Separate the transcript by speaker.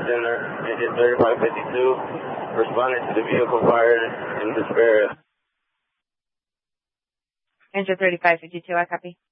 Speaker 1: Center, engine 3552, responding to the vehicle fire in despair.
Speaker 2: Engine 3552, I copy.